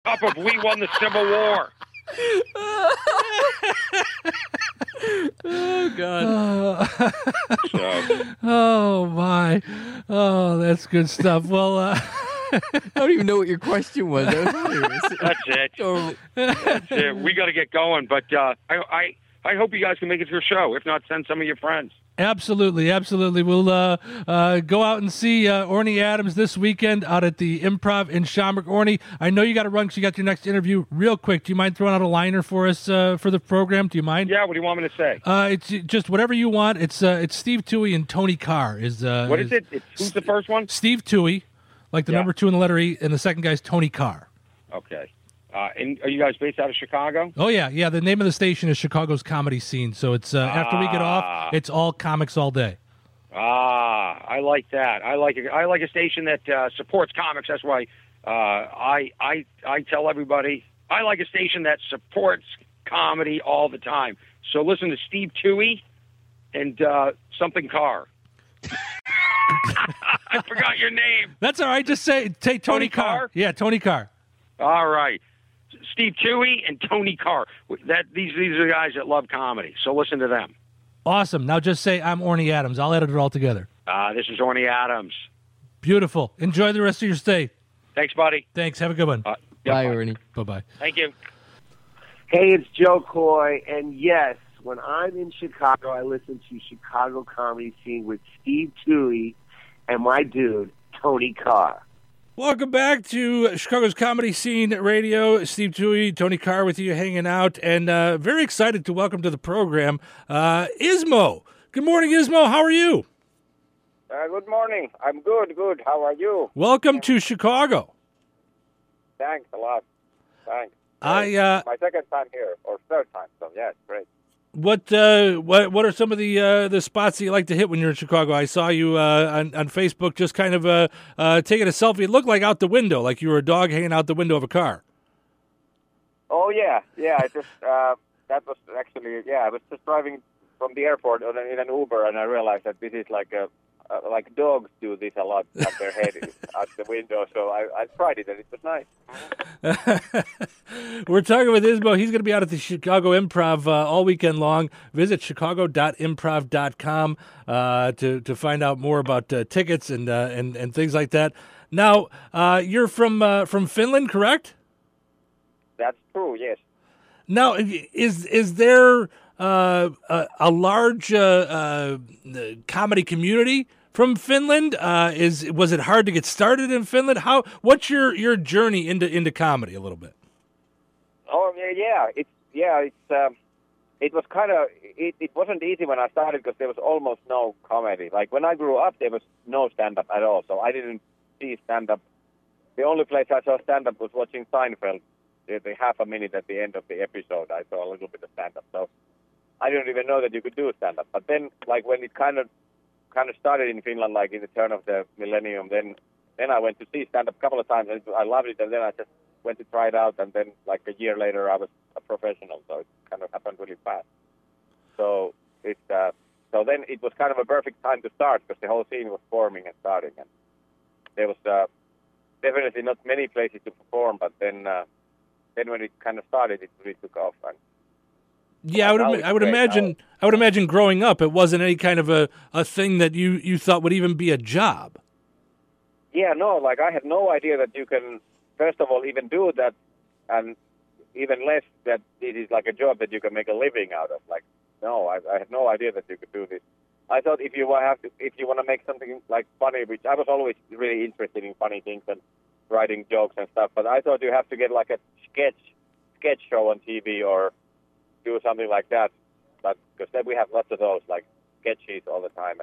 Up if we won the Civil War. Oh, God. So, Oh, my. Oh, that's good stuff. Well, I don't even know what your question was. That was hilarious. that's it. Oh, That's it. We got to get going, but I hope you guys can make it to a show. If not, send some of your friends. absolutely, absolutely. We'll go out and see Orny Adams this weekend out at the Improv in Schaumburg. Orny, I know you got to run because you got your next interview real quick. Do you mind throwing out a liner for us for the program? Do you mind? Yeah, what do you want me to say? It's just whatever you want. It's Steve Toohey and Tony Carr. What is it? Who's the first one? Steve Toohey, like the Yeah. number 2 in the letter E, and the second guy's Tony Carr. Okay. And are you guys based out of Chicago? Oh, yeah. The name of the station is Chicago's Comedy Scene. So it's after we get off, it's all comics all day. I like that. I like a station that supports comics. That's why I tell everybody I like a station that supports comedy all the time. So listen to Steve Toohey and something Carr. I forgot your name. That's all right. Just say Tony Carr. Carr? Yeah, Tony Carr. All right. Steve Toohey and Tony Carr. These are the guys that love comedy. So listen to them. Awesome. Now just say I'm Orny Adams. I'll edit it all together. This is Orny Adams. Beautiful. Enjoy the rest of your stay. Thanks, buddy. Thanks. Have a good one. Yeah, bye, Ernie. Bye-bye. Thank you. Hey, it's Joe Coy, and yes, when I'm in Chicago, I listen to Chicago Comedy Scene with Steve Toohey and my dude, Tony Carr. Welcome back to Chicago's Comedy Scene Radio. Steve Toohey, Tony Carr with you hanging out, and very excited to welcome to the program Ismo. Good morning, Ismo. How are you? Good morning. I'm good. How are you? Welcome to Chicago. Thanks a lot. Thanks. My second time here, or third time, so yeah, it's great. What are some of the spots that you like to hit when you're in Chicago? I saw you on Facebook just kind of taking a selfie. It looked like out the window, like you were a dog hanging out the window of a car. Oh, yeah. I just, that was actually, I was just driving from the airport in an Uber, and I realized that this is like dogs do this a lot at their head out the window, so I tried it, and it was nice. We're talking with Ismo. He's going to be out at the Chicago Improv all weekend long. Visit chicago.improv.com to find out more about tickets and things like that. Now, you're from Finland, correct? That's true, yes. Now, is there a large comedy community from Finland? Was it hard to get started in Finland? What's your journey into comedy a little bit? Oh yeah, it was kind of it wasn't easy when I started because there was almost no comedy. Like when I grew up, there was no stand-up at all, so I didn't see stand-up. The only place I saw stand-up was watching Seinfeld. The half a minute at the end of the episode, I saw a little bit of stand-up. So I didn't even know that you could do stand-up. But then, like when it kind of started in Finland, like in the turn of the millennium, then I went to see stand-up a couple of times, and I loved it. And then I just went to try it out, and then like a year later, I was a professional. So it kind of happened really fast. So so then it was kind of a perfect time to start because the whole scene was forming and starting, and there was definitely not many places to perform. But then when it kind of started, it really took off. And yeah, I would imagine growing up, it wasn't any kind of a thing that you thought would even be a job. Yeah, no, like I had no idea that you can, first of all, even do that, and even less that it is like a job that you can make a living out of. Like, no, I had no idea that you could do this. I thought if you want to make something like funny, which I was always really interested in funny things and writing jokes and stuff, but I thought you have to get like a sketch show on TV or do something like that. But because then we have lots of those like sketches all the time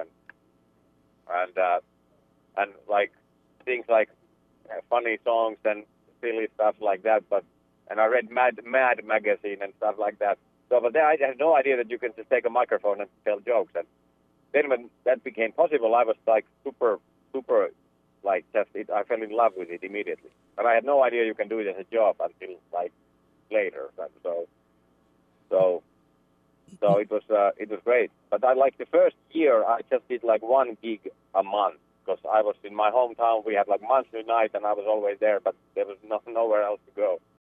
and like things like funny songs and silly stuff like that. And I read Mad magazine and stuff like that. So, but then I had no idea that you can just take a microphone and tell jokes. And then when that became possible, I was like super, like I fell in love with it immediately. But I had no idea you can do it as a job until like later. And so it was great. But I like the first year I just did like one gig a month because I was in my hometown. We had like monthly night and I was always there, but there was nowhere else to go.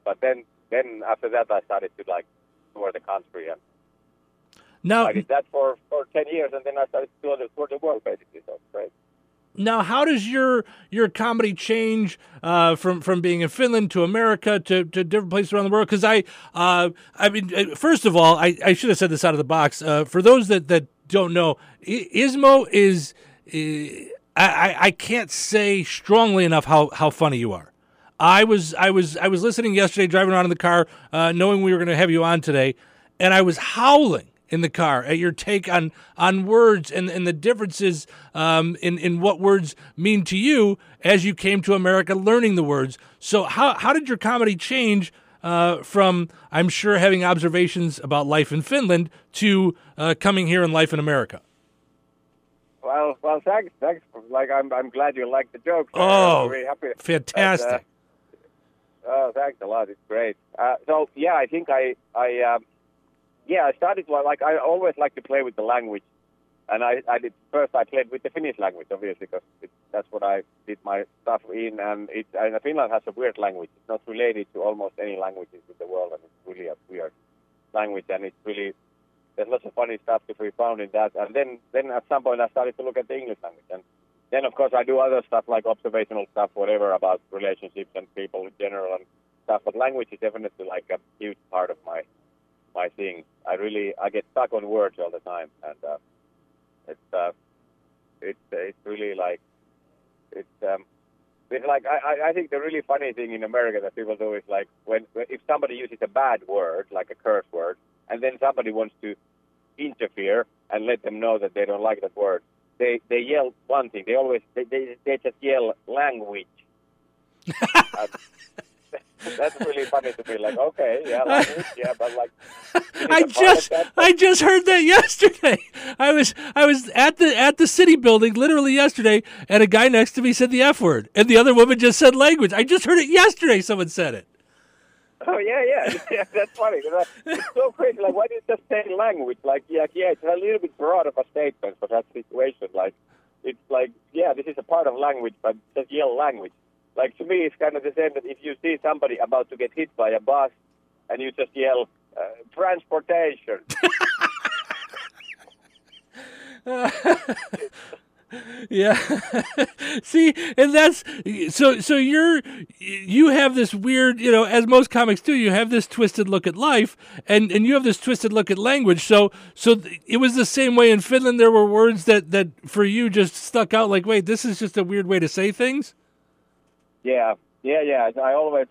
But then after that, I started to like tour the country, and Now, I did that for 10 years, and then I started to tour the world basically. So it's great. Now, how does your comedy change from being in Finland to America to different places around the world? Because I mean, first of all, I should have said this out of the box. For those that don't know, Ismo is I can't say strongly enough how funny you are. I was listening yesterday, driving around in the car, knowing we were going to have you on today, and I was howling in the car at your take on words and the differences in what words mean to you as you came to America learning the words. So how did your comedy change from, I'm sure, having observations about life in Finland to coming here and life in America? Well, thanks. Like, I'm glad you liked the jokes. Oh, I'm really happy. Fantastic. Oh, thanks a lot. It's great. So yeah, I think I started like I always like to play with the language, and I played with the Finnish language obviously because that's what I did my stuff in, and Finland has a weird language. It's not related to almost any languages in the world, and it's really a weird language, and it's really there's lots of funny stuff to be found in that. And then at some point I started to look at the English language, and then of course I do other stuff like observational stuff, whatever about relationships and people in general and stuff. But language is definitely like a huge part of my thing. I get stuck on words all the time, and it's really like it's like I think the really funny thing in America that people do is like when if somebody uses a bad word like a curse word, and then somebody wants to interfere and let them know that they don't like that word, they yell one thing. They just yell language. That's really funny to me. Like, okay, yeah, language, yeah, but like, I just heard that yesterday. I was at the city building literally yesterday, and a guy next to me said the F word, and the other woman just said language. I just heard it yesterday. Someone said it. Oh yeah, that's funny. It's so crazy. Like, why do you just say language? Like, yeah, it's a little bit broad of a statement for that situation. Like, it's like, yeah, this is a part of language, but just yell language. Like, to me, it's kind of the same that if you see somebody about to get hit by a bus and you just yell, transportation. Yeah. See, and that's so you have this weird, as most comics do, you have this twisted look at life, and you have this twisted look at language. So it was the same way in Finland. There were words that for you just stuck out like, wait, this is just a weird way to say things. Yeah. I always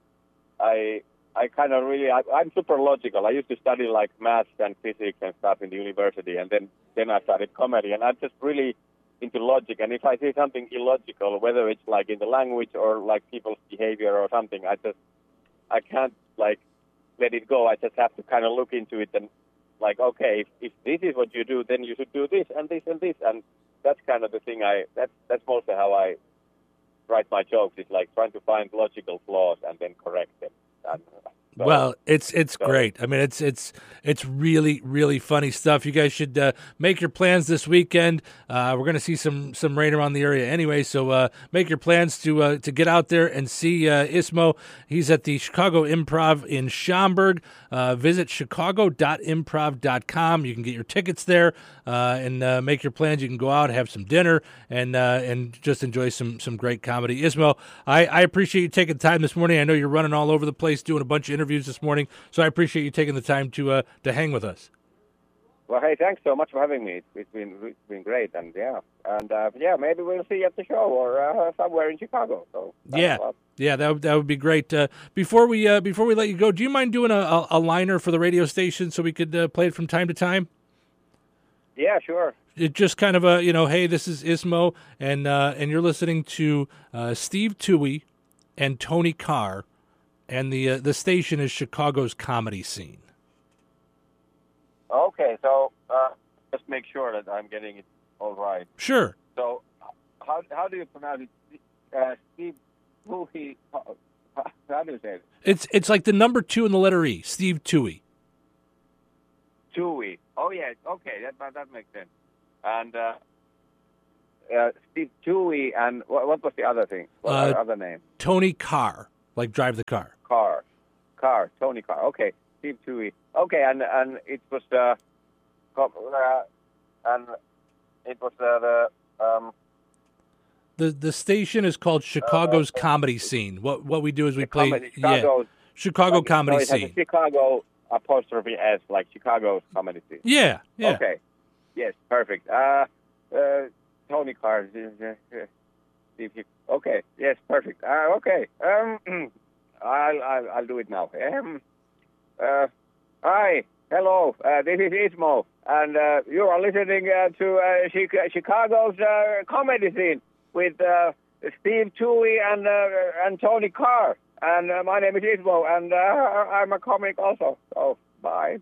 I kind of really, I'm super logical. I used to study like maths and physics and stuff in the university, and then I started comedy, and I'm just really into logic. And if I see something illogical, whether it's like in the language or like people's behavior or something, I can't like let it go. I just have to kind of look into it and like, okay, if this is what you do, then you should do this and this and this, and that's kind of the thing. That's mostly how I write my jokes. It's like trying to find logical flaws and then correct them. Well, it's great. I mean, it's really, really funny stuff. You guys should make your plans this weekend. We're going to see some rain around the area anyway, so make your plans to get out there and see Ismo. He's at the Chicago Improv in Schaumburg. Visit chicago.improv.com. You can get your tickets there and make your plans. You can go out, have some dinner, and just enjoy some great comedy. Ismo, I appreciate you taking the time this morning. I know you're running all over the place doing a bunch of interviews this morning, so I appreciate you taking the time to hang with us. Well, hey, thanks so much for having me. It's been great, and maybe we'll see you at the show or somewhere in Chicago. So yeah, that would be great. Before we let you go, do you mind doing a liner for the radio station so we could play it from time to time? Yeah, sure. It just kind of hey, this is Ismo, and you're listening to Steve Toohey and Tony Carr, and the station is Chicago's comedy scene. Okay, so just make sure that I'm getting it all right. Sure. So how do you pronounce it? Steve Toohey. How do you say it? It's like the number 2 in the letter E. Steve Toohey. Toohey. Oh yeah. Okay, that makes sense. And Steve Toohey, and what was the other thing? What was the other name? Tony Carr, like drive the car. Carr. Carr. Tony Carr. Okay. Steve Tui. Okay, and it was The station is called Chicago's Comedy Scene. What we do is we play Chicago Comedy so it has Scene. a Chicago apostrophe S, like Chicago's Comedy Scene. Yeah. Okay. Yes, perfect. Tony Carr. Okay. Yes, perfect. Okay. I'll do it now. Hi. Hello. This is Ismo, and you are listening to Chicago's Comedy Scene with Steve Tui and Tony Carr. And my name is Ismo, and I'm a comic also. So, bye.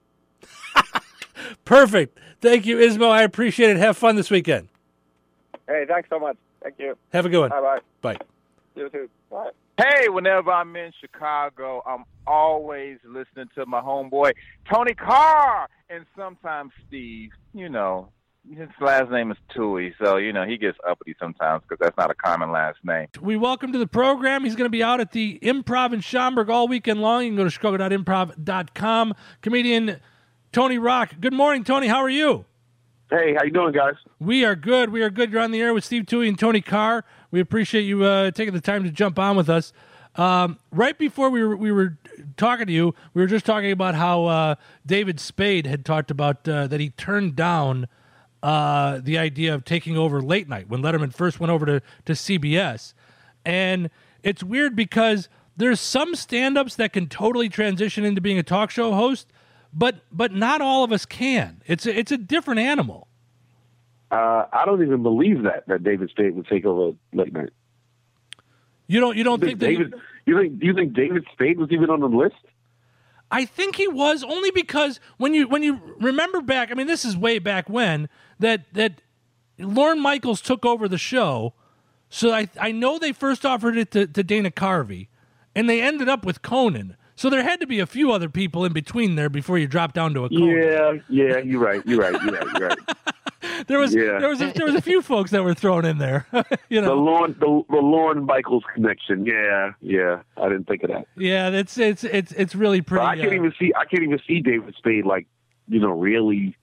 Perfect. Thank you, Ismo. I appreciate it. Have fun this weekend. Hey, thanks so much. Thank you. Have a good one. Bye-bye. Bye. You too. Bye. Hey, whenever I'm in Chicago, I'm always listening to my homeboy, Tony Carr, and sometimes Steve. You know, his last name is Tui, so, you know, he gets uppity sometimes because that's not a common last name. We welcome to the program. He's going to be out at the Improv in Schaumburg all weekend long. You can go to chicago.improv.com. Comedian Tony Rock. Good morning, Tony. How are you? Hey, how you doing, guys? We are good. We are good. You're on the air with Steve Tui and Tony Carr. We appreciate you taking the time to jump on with us. Right before we were talking to you, we were just talking about how David Spade had talked about that he turned down the idea of taking over late night when Letterman first went over to CBS. And it's weird because there's some stand-ups that can totally transition into being a talk show host, but not all of us can. It's a different animal. I don't even believe that David Spade would take over late night. You don't think that David? You think David Spade was even on the list? I think he was, only because when you remember back, I mean, this is way back when that Lorne Michaels took over the show. So I know they first offered it to Dana Carvey, and they ended up with Conan. So there had to be a few other people in between there before you drop down to a Conan. Yeah, you're right. There was a few folks that were thrown in there. You know, the Lorne Michaels connection. Yeah, I didn't think of that. Yeah, it's really pretty. But I can't even see David Spade, like, you know, really.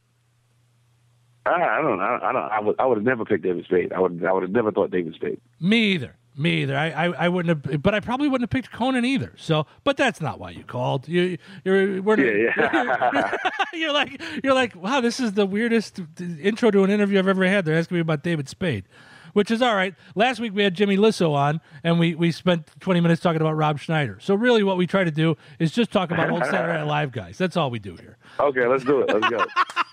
I don't know. I would have never picked David Spade. I would have never thought David Spade. Me either. I wouldn't have, but I probably wouldn't have picked Conan either. So, but that's not why you called. You're like, wow, this is the weirdest intro to an interview I've ever had. They're asking me about David Spade, which is all right. Last week we had Jimmy Lissow on, and we spent 20 minutes talking about Rob Schneider. So really, what we try to do is just talk about old Saturday Night Live guys. That's all we do here. Okay, let's do it. Let's go.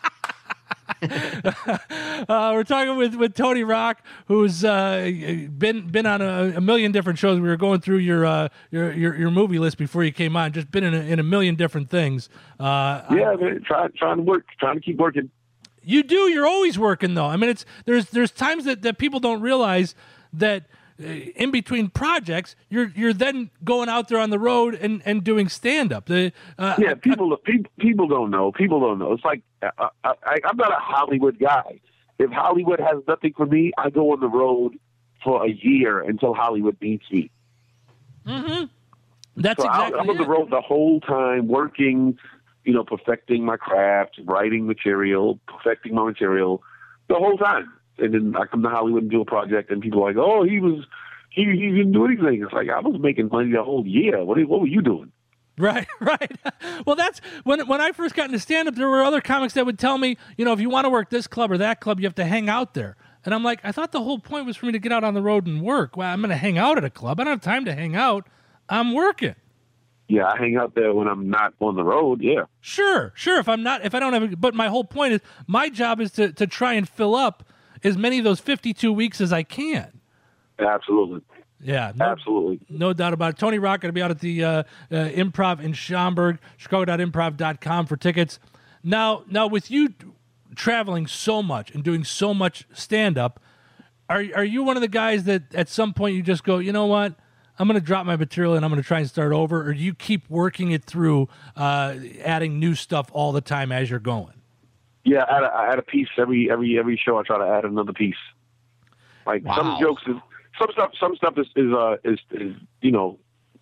We're talking with Tony Rock, who's been on a million different shows. We were going through your movie list before you came on. Just been in a million different things. Man, trying to keep working. You do. You're always working, though. I mean, there's times that people don't realize that in between projects, you're then going out there on the road and doing stand up. People don't know. People don't know. It's like I'm not a Hollywood guy. If Hollywood has nothing for me, I go on the road for a year until Hollywood needs me. Mm-hmm. That's so exactly. I'm on the road the whole time, working, perfecting my craft, writing material, perfecting my material, the whole time. And then I come to Hollywood and do a project, and people are like, "Oh, he didn't do anything." It's like, I was making money the whole year. What were you doing? Right. Well, that's when I first got into stand-up, there were other comics that would tell me, if you want to work this club or that club, you have to hang out there. And I'm like, I thought the whole point was for me to get out on the road and work. Well, I'm going to hang out at a club. I don't have time to hang out. I'm working. Yeah, I hang out there when I'm not on the road. Yeah. Sure. If I don't have, but my whole point is my job is to try and fill up as many of those 52 weeks as I can. Absolutely. Yeah, absolutely. No doubt about it. Tony Rock going to be out at the Improv in Schaumburg, chicago.improv.com for tickets. Now with you traveling so much and doing so much stand-up, are you one of the guys that at some point you just go, you know what, I'm going to drop my material and I'm going to try and start over, or do you keep working it through, adding new stuff all the time as you're going? Yeah, I add a piece every show. I try to add another piece. Like, wow. Some jokes is some stuff is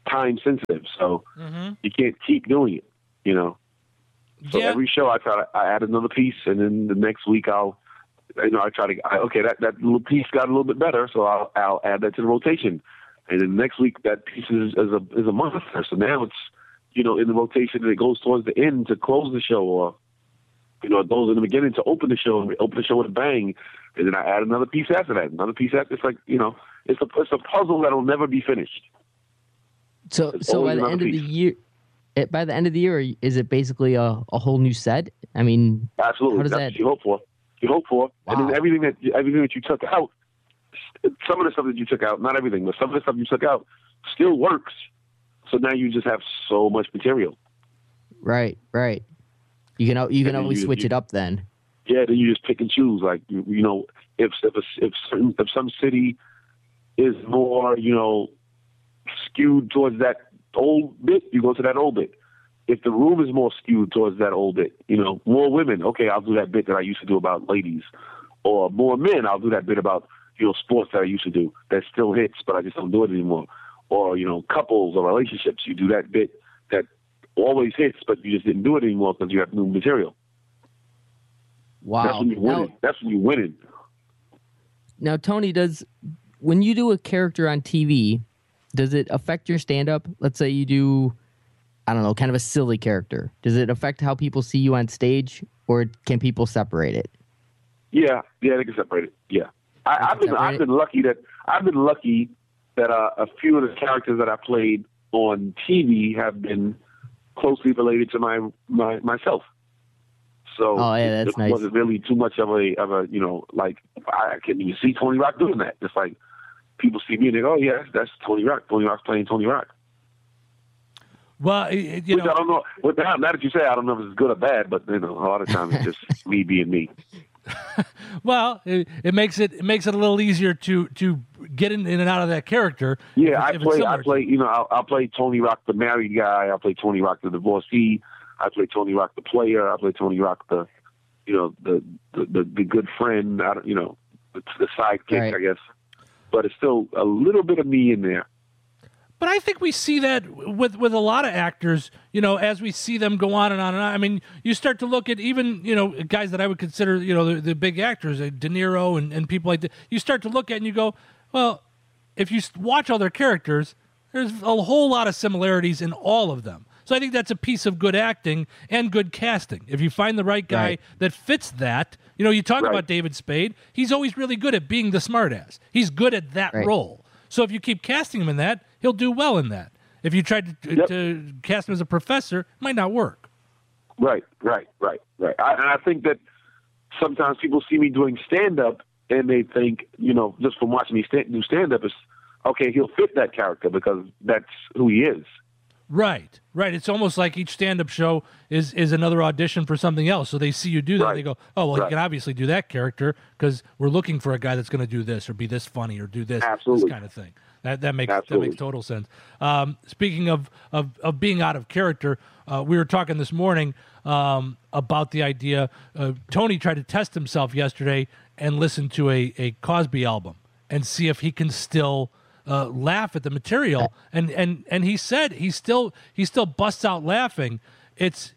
time sensitive, so you can't keep doing it, you know. So every show I add another piece, and then the next week I try to, that little piece got a little bit better, so I'll add that to the rotation. And then next week that piece is a monster. So now it's, you know, in the rotation, and it goes towards the end to close the show, or, you know, it goes in the beginning to open the show, and we open the show with a bang, and then I add another piece after that, another piece after. It's like, you know, it's a puzzle that'll never be finished. So by the end of the year, is it basically a whole new set? I mean, absolutely. That's what you hope for. You hope for, wow. And then everything that you took out, some of the stuff that you took out, not everything, but some of the stuff you took out still works. So now you just have so much material. Right. You can always switch it up then. Yeah, then you just pick and choose. Like, you know, if some city is more, you know, skewed towards that old bit, you go to that old bit. If the room is more skewed towards that old bit, you know, more women, okay, I'll do that bit that I used to do about ladies. Or more men, I'll do that bit about, you know, sports that I used to do that still hits, but I just don't do it anymore. Or, you know, couples or relationships, you do that bit that always hits, but you just didn't do it anymore because you have new material. Wow. That's when you're winning. That's when you're winning. Now, Tony, when you do a character on TV, does it affect your stand-up? Let's say you do, I don't know, kind of a silly character. Does it affect how people see you on stage, or can people separate it? Yeah, they can separate it. Yeah, I've been lucky that a few of the characters that I played on TV have been closely related to myself. So that's nice. It wasn't really too much of a you know, like, I can even see Tony Rock doing that. Just like people see me and they go, oh yeah, that's Tony Rock. Tony Rock's playing Tony Rock. Well, you know, I don't know. Now that you say, I don't know if it's good or bad, but you know, a lot of times it's just me being me. Well, it makes it a little easier to get in and out of that character. Yeah, I play. You know, I'll play Tony Rock, the married guy. I'll play Tony Rock, the divorcee. I play Tony Rock, the player. I play Tony Rock, the good friend. You know, the sidekick, right. I guess. But it's still a little bit of me in there. But I think we see that with a lot of actors, you know, as we see them go on and on and on. I mean, you start to look at even, you know, guys that I would consider, you know, the big actors, De Niro and people like that. You start to look at and you go, well, if you watch all their characters, there's a whole lot of similarities in all of them. So I think that's a piece of good acting and good casting. If you find the right guy that fits that, you know, you talk about David Spade. He's always really good at being the smartass. He's good at that role. So if you keep casting him in that, he'll do well in that. If you try to cast him as a professor, it might not work. Right. I think that sometimes people see me doing stand-up and they think, you know, just from watching me do stand-up, is okay, he'll fit that character because that's who he is. Right. It's almost like each stand-up show is another audition for something else. So they see you do that, and they go, oh, well, he can obviously do that character because we're looking for a guy that's going to do this or be this funny or do this, this kind of thing. That makes total sense. Speaking of being out of character, we were talking this morning about the idea. Tony tried to test himself yesterday and listen to a Cosby album and see if he can still laugh at the material, and he said he still busts out laughing. It's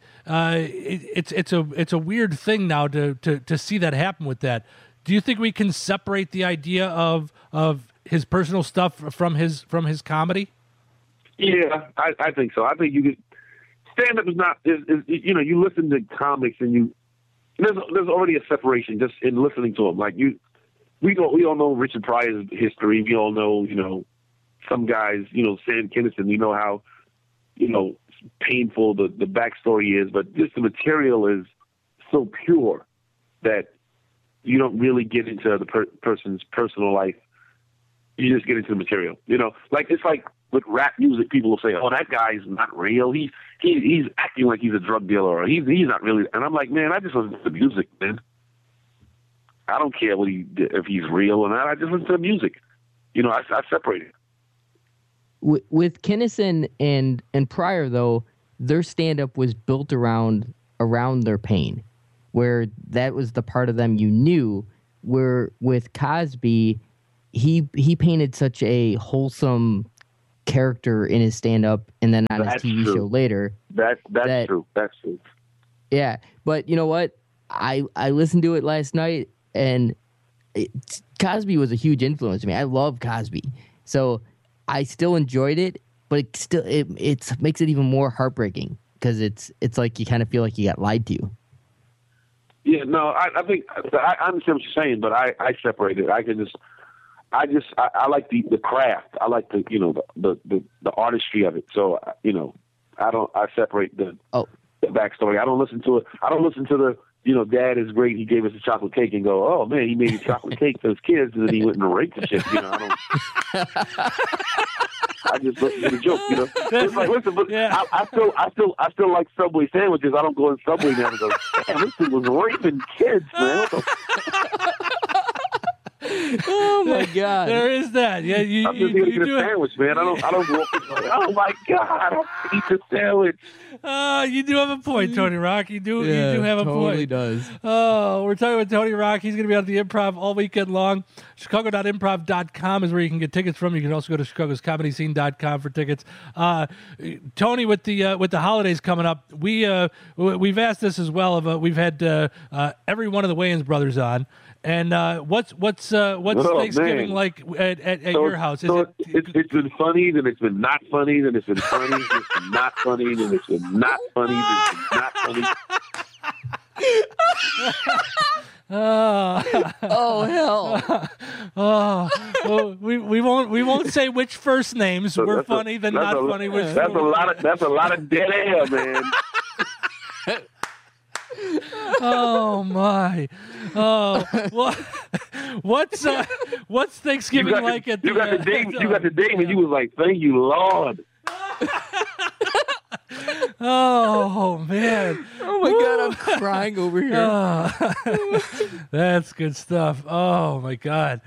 a weird thing now to see that happen with that. Do you think we can separate the idea of his personal stuff from his comedy? Yeah, I think so. I think you could. Stand up is you know, you listen to comics and there's already a separation just in listening to them. Like we all know Richard Pryor's history. We all know, you know, some guys, you know, Sam Kinison, you know how, you know, painful the backstory is, but just the material is so pure that you don't really get into the person's personal life. You just get into the material, you know, like it's like with rap music, people will say, oh, that guy's not real. He's acting like he's a drug dealer, or he's not really. And I'm like, man, I just listen to the music, man. I don't care if he's real or not. I just listen to the music. You know, I separate it. With Kinison and Pryor, though, their stand-up was built around their pain, where that was the part of them you knew. Where with Cosby, he painted such a wholesome character in his stand-up and then on That's his TV true. show later. That's true. That's true. Yeah, but you know what? I listened to it last night, and Cosby was a huge influence to me. I love Cosby, so I still enjoyed it, but it makes it even more heartbreaking because it's like you kind of feel like you got lied to. Yeah, no, I think I understand what you're saying, but I separate it. I like the craft. I like the artistry of it. So I separate the backstory. I don't listen to it. I don't listen to the Dad is great. He gave us a chocolate cake and go, oh man, he made a chocolate cake for his kids, and then he went and raped the shit. I just listen to the joke. It's like, listen, but yeah. I still like Subway sandwiches. I don't go in Subway now and go, damn, this thing was raping kids, man. Oh my God! There is that. Yeah, I'm just here to get a sandwich, man. I don't go up and like, oh my God, I'll eat the sandwich. You do have a point, Tony Rock. You do have a totally point. Does. Oh, we're talking with Tony Rock. He's going to be on the Improv all weekend long. Chicago.improv.com is where you can get tickets from. You can also go to chicagoscomedyscene.com for tickets. Tony, with the holidays coming up, we've asked this as well. We've had every one of the Wayans brothers on. And what's Thanksgiving man. like at your house? It's been funny, then it's been not funny, then it's been funny, then it's been not funny, then it's been not funny, then it's been not funny. Oh hell! Well, we won't say which first names were funny, then not funny. That's a lot of dead air, man. Oh my! Oh, what's Thanksgiving like at the? You got the Dame, and you was like, "Thank you, Lord." Oh man! Oh my God, I'm crying over here. That's good stuff. Oh my God!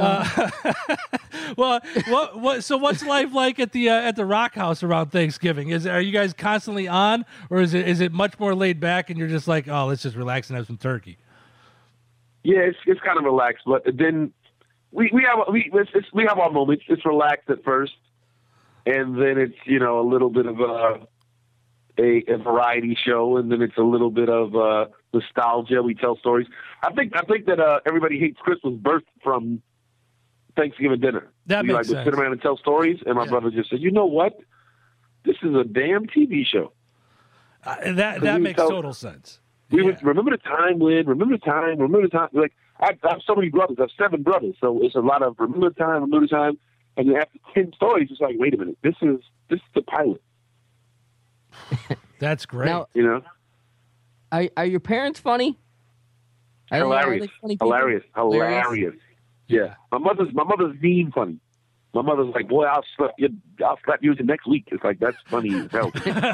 Well, so what's life like at the Rock House around Thanksgiving? Are you guys constantly on, or is it much more laid back and you're just like, oh, let's just relax and have some turkey? Yeah, it's kind of relaxed, but then we have our moments. It's relaxed at first, and then it's a little bit of a variety show, and then it's a little bit of nostalgia. We tell stories. I think that Everybody Hates Christmas birthed from Thanksgiving dinner. That makes sense. We sit around and tell stories, and my brother just said, "You know what? This is a damn TV show." That makes total sense. We would remember the time when. Remember the time. Like I have so many brothers. I have 7 brothers, so it's a lot of remember the time. And then after 10 stories, it's like, wait a minute, this is the pilot. That's great. Now, are your parents funny? Hilarious. Hilarious. Yeah. My mother's mean funny. My mother's like, boy, I'll slap you next week. It's like, that's funny as hell.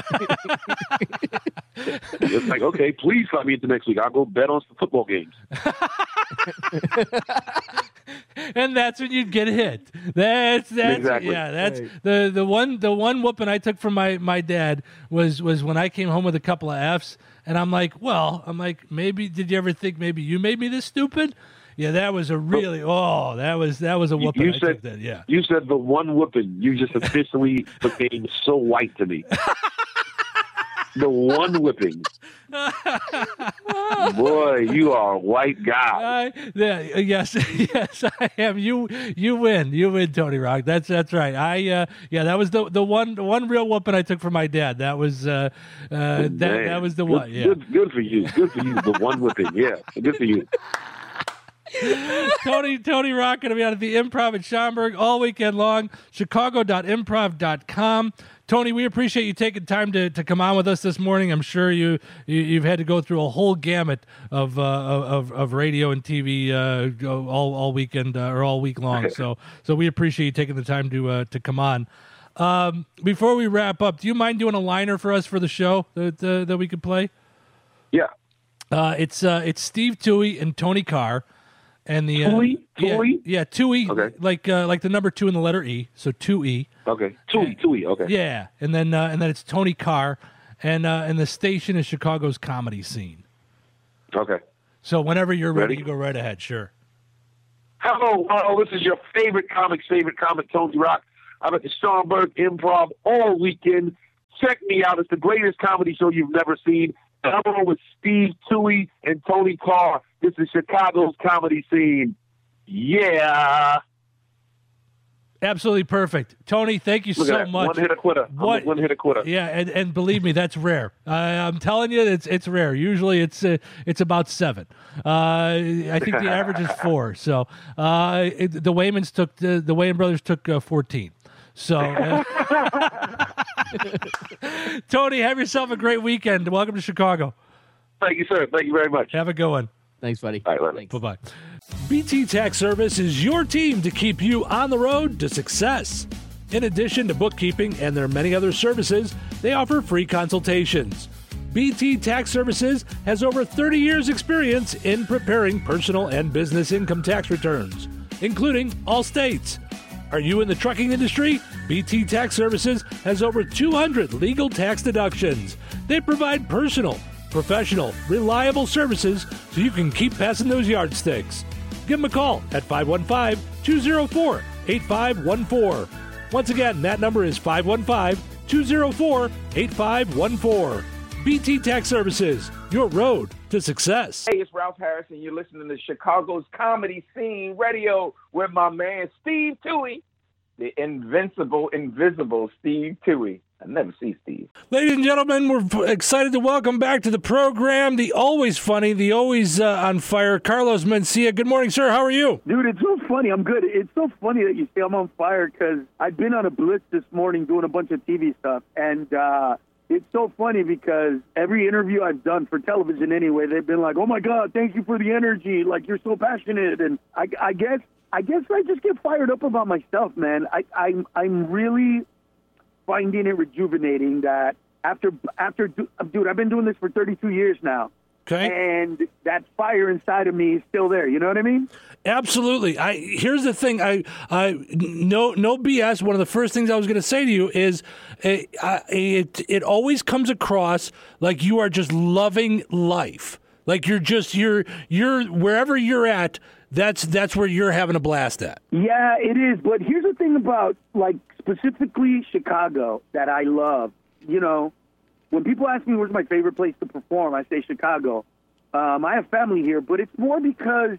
It's like, okay, please slap me into next week. I'll go bet on some football games. And that's when you'd get hit. That's exactly. Yeah, that's right. the one whooping I took from my dad was when I came home with a couple of F's, and I'm like, maybe did you ever think maybe you made me this stupid? Yeah, that was a really that was a whooping. You I said took that, yeah. You said the one whooping. You just officially became so white to me. The one whipping. Boy, you are a white guy. Yes, I am. You win, Tony Rock. That's right. That was the one real whooping I took from my dad. That was that was the one. Yeah, good for you. Good for you. The one whipping. Yeah, good for you. Tony Rock going to be out at the Improv at Schaumburg all weekend long. Chicago.improv.com. Tony, we appreciate you taking time to come on with us this morning. I'm sure you've had to go through a whole gamut of radio and TV all weekend or all week long. So we appreciate you taking the time to come on. Before we wrap up, do you mind doing a liner for us for the show that we could play? Yeah. It's Steve Toohey and Tony Carr. And the Toohey? Yeah, Toohey, okay. like the number 2 in the letter E, so Toohey. Okay, Toohey. Okay. Yeah, and then it's Tony Carr, and the station is Chicago's Comedy Scene. Okay. So whenever you're ready, you go right ahead. Sure. Hello, this is your favorite comic, Tony Rock. I'm at the Schaumburg Improv all weekend. Check me out. It's the greatest comedy show you've never seen. And I'm on with Steve Toohey and Tony Carr. This is Chicago's comedy scene. Yeah. Absolutely perfect. Tony, thank you Look so at that. much. One hit a quitter. One hit a quitter. Yeah, and believe me, that's rare. I'm telling you, it's rare. Usually, it's about 7. I think the average is 4. So the Waymans took the Wayman brothers took 14. So Tony, have yourself a great weekend. Welcome to Chicago. Thank you, sir. Thank you very much. Have a good one. Thanks, buddy. All right, Thanks. Bye-bye. BT Tax Service is your team to keep you on the road to success. In addition to bookkeeping and their many other services, they offer free consultations. BT Tax Services has over 30 years' experience in preparing personal and business income tax returns, including all states. Are you in the trucking industry? BT Tax Services has over 200 legal tax deductions. They provide personal, professional, reliable services so you can keep passing those yardsticks. Give them a call at 515-204-8514. Once again, that number is 515-204-8514. BT Tax Services, your road to success. Hey, it's Ralph Harris, and you're listening to Chicago's Comedy Scene Radio with my man Steve Toohey, the invisible Steve Toohey. I never see Steve. Ladies and gentlemen, we're excited to welcome back to the program the always funny, the always on fire, Carlos Mencia. Good morning, sir. How are you? Dude, it's so funny. I'm good. It's so funny that you say I'm on fire because I've been on a blitz this morning doing a bunch of TV stuff, and it's so funny because every interview I've done for television anyway, they've been like, "Oh my God, thank you for the energy! Like you're so passionate." And I guess I just get fired up about myself, man. I'm really finding it rejuvenating that after dude, I've been doing this for 32 years now. Okay. And that fire inside of me is still there. You know what I mean? Absolutely. Here's the thing. No BS. One of the first things I was going to say to you is it always comes across like you are just loving life. Like you're wherever you're at. That's where you're having a blast at. Yeah, it is. But here's the thing about like specifically Chicago that I love. You know, when people ask me where's my favorite place to perform, I say Chicago. I have family here, but it's more because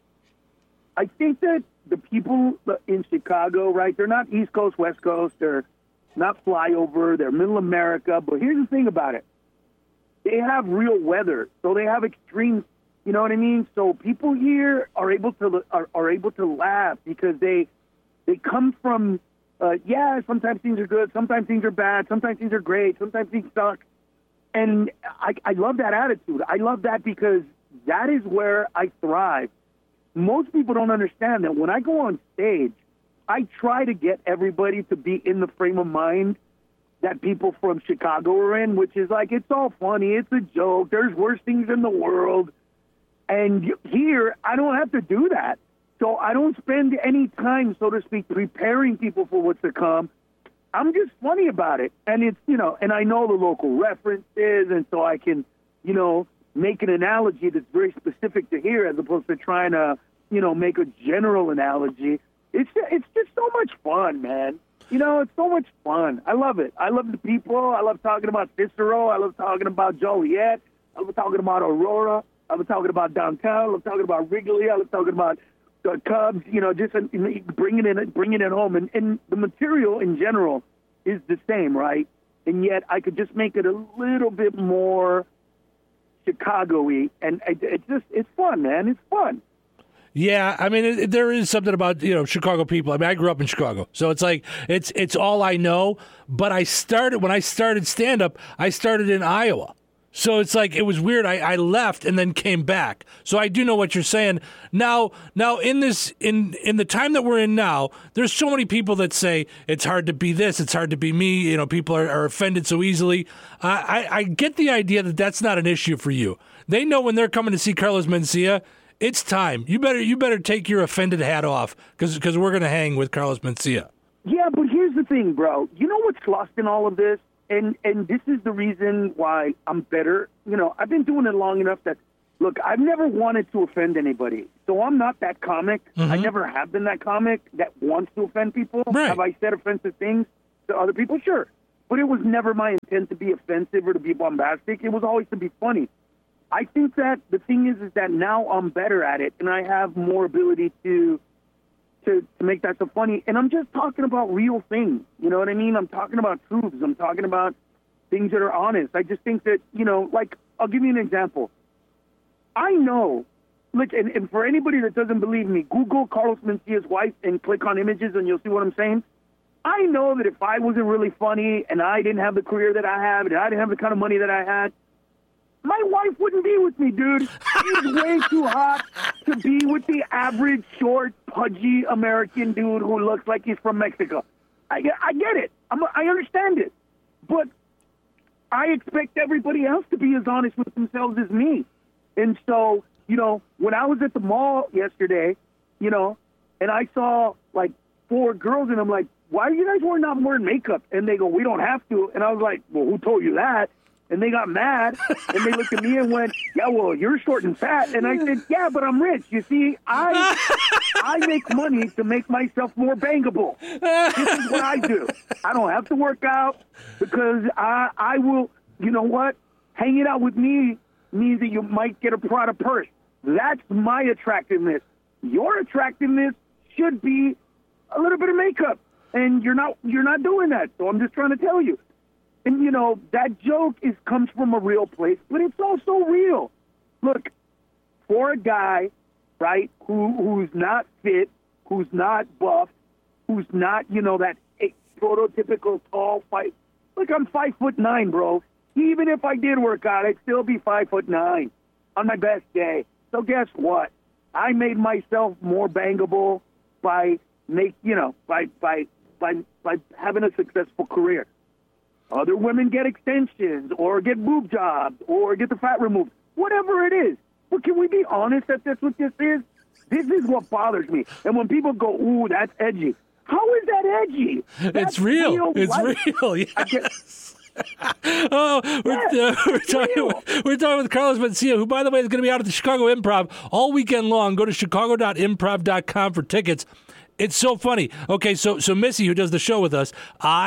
I think that the people in Chicago, right, they're not East Coast, West Coast, they're not flyover, they're middle America. But here's the thing about it. They have real weather, so they have extreme, you know what I mean? So people here are able to laugh because they come from, sometimes things are good, sometimes things are bad, sometimes things are great, sometimes things suck. And I love that attitude. I love that because that is where I thrive. Most people don't understand that when I go on stage, I try to get everybody to be in the frame of mind that people from Chicago are in, which is like, it's all funny, it's a joke, there's worse things in the world. And here, I don't have to do that. So I don't spend any time, so to speak, preparing people for what's to come. I'm just funny about it. And it's, and I know the local references, and so I can, make an analogy that's very specific to here as opposed to trying to, make a general analogy. It's just so much fun, man. It's so much fun. I love it. I love the people. I love talking about Cicero. I love talking about Joliet. I love talking about Aurora. I love talking about downtown. I love talking about Wrigley. I love talking about the Cubs. Just bringing it home. And the material in general is the same, right? And yet I could just make it a little bit more Chicago-y. And it's fun, man. It's fun. Yeah, I mean, there is something about, Chicago people. I mean, I grew up in Chicago, so it's like, it's all I know. But when I started stand-up, I started in Iowa. So it's like, it was weird. I left and then came back. So I do know what you're saying. Now in the time that we're in now, there's so many people that say it's hard to be this, it's hard to be me. People are offended so easily. I get the idea that that's not an issue for you. They know when they're coming to see Carlos Mencia, it's time. You better take your offended hat off because we're going to hang with Carlos Mencia. Yeah, but here's the thing, bro. You know what's lost in all of this? And this is the reason why I'm better. I've been doing it long enough that look, I've never wanted to offend anybody, so I'm not that comic. Mm-hmm. I never have been that comic that wants to offend people. Right. Have I said offensive things to other people? Sure. But it was never my intent to be offensive or to be bombastic. It was always to be funny. I think that the thing is that now I'm better at it, and I have more ability to make that so funny. And I'm just talking about real things. You know what I mean? I'm talking about truths. I'm talking about things that are honest. I just think that, you know, like, I'll give you an example. I know, look, and for anybody that doesn't believe me, Google Carlos Mencia's wife and click on images and you'll see what I'm saying. I know that if I wasn't really funny and I didn't have the career that I have and I didn't have the kind of money that I had, my wife wouldn't be with me, dude. She's way too hot to be with the average, short, pudgy American dude who looks like he's from Mexico. I get it. I understand it. But I expect everybody else to be as honest with themselves as me. And so, you know, when I was at the mall yesterday, you know, and I saw like 4 girls, and I'm like, why are you guys not wearing makeup? And they go, we don't have to. And I was like, well, who told you that? And they got mad, and they looked at me and went, yeah, well, you're short and fat. And I said, yeah, but I'm rich. You see, I make money to make myself more bangable. This is what I do. I don't have to work out because I will, you know what? Hanging out with me means that you might get a Prada purse. That's my attractiveness. Your attractiveness should be a little bit of makeup, and you're not doing that. So I'm just trying to tell you. And, you know, that joke comes from a real place, but it's also real. Look, for a guy, right, who's not fit, who's not buff, who's not, you know, that prototypical tall fight. Look, I'm 5'9", bro. Even if I did work out, I'd still be 5'9" on my best day. So guess what? I made myself more bangable by having a successful career. Other women get extensions or get boob jobs or get the fat removed, whatever it is. But can we be honest that that's what this is? This is what bothers me. And when people go, ooh, that's edgy. How is that edgy? That's it's real. It's life. real. Yes. We're talking with Carlos Mencia, who, by the way, is going to be out at the Chicago Improv all weekend long. Go to chicago.improv.com for tickets. It's so funny. Okay, so Missy, who does the show with us,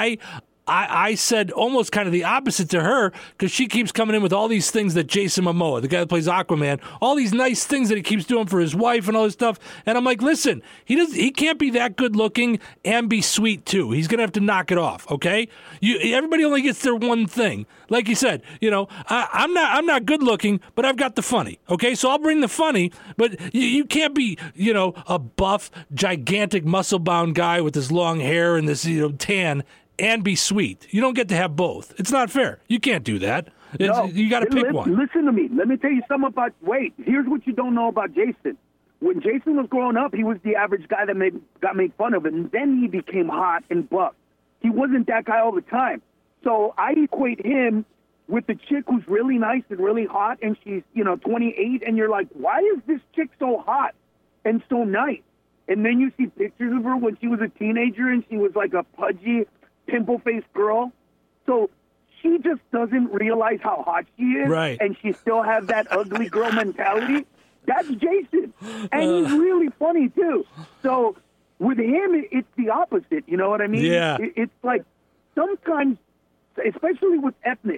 I said almost kind of the opposite to her because she keeps coming in with all these things that Jason Momoa, the guy that plays Aquaman, all these nice things that he keeps doing for his wife and all this stuff. And I'm like, listen, he can't be that good looking and be sweet too. He's gonna have to knock it off. Okay, everybody only gets their one thing. Like you said, you know, I'm not good looking, but I've got the funny. Okay, so I'll bring the funny, but you can't be, you know, a buff, gigantic, muscle bound guy with this long hair and this, you know, tan and be sweet. You don't get to have both. It's not fair. You can't do that. No, you got to pick one. Listen to me. Let me tell you something about. Wait, here's what you don't know about Jason. When Jason was growing up, he was the average guy that got made fun of, and then he became hot and buff. He wasn't that guy all the time. So I equate him with the chick who's really nice and really hot, and she's, you know, 28, and you're like, why is this chick so hot and so nice? And then you see pictures of her when she was a teenager, and she was like a pudgy, pimple-faced girl. So she just doesn't realize how hot she is, right? And she still has that ugly girl mentality. That's Jason, and he's really funny too. So with him, it's the opposite. You know what I mean? Yeah. It's like sometimes, especially with ethnic,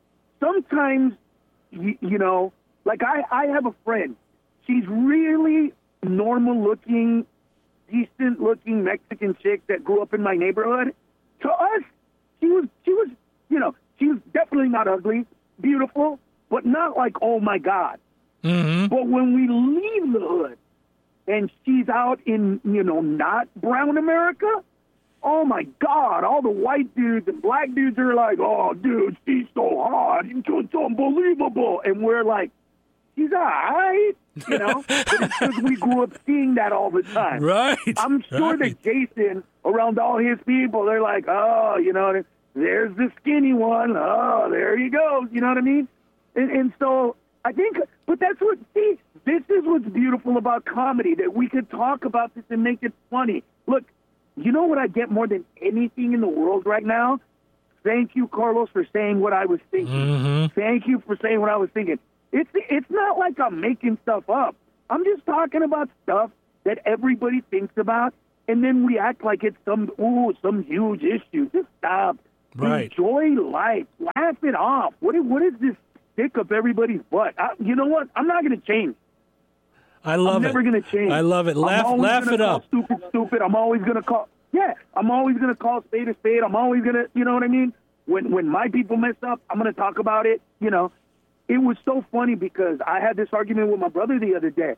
sometimes you know, like I have a friend. She's really normal-looking, decent-looking Mexican chick that grew up in my neighborhood. To us, she was, you know, she was definitely not ugly, beautiful, but not like, oh my God. Mm-hmm. But when we leave the hood and she's out in, you know, not brown America, oh my God, all the white dudes and black dudes are like, oh, dude, she's so hot, it's unbelievable. And we're like, she's all right, you know, but it's because we grew up seeing that all the time. Right. I'm sure that Jason, around all his people, they're like, oh, you know, there's the skinny one. Oh, there you go. You know what I mean? And so I think, but that's what, see, this is what's beautiful about comedy, that we could talk about this and make it funny. Look, you know what I get more than anything in the world right now? Thank you, Carlos, for saying what I was thinking. Mm-hmm. Thank you for saying what I was thinking. It's not like I'm making stuff up. I'm just talking about stuff that everybody thinks about, and then we act like it's some huge issue. Just stop. Right. Enjoy life. Laugh it off. What is this stick up everybody's butt? You know what? I'm not going to change. I love it. I'm never going to change. I love it. Laugh it up. Stupid. I'm always going to call. Yeah, I'm always going to call spade a spade. I'm always going to, you know what I mean? When my people mess up, I'm going to talk about it. You know, it was so funny because I had this argument with my brother the other day.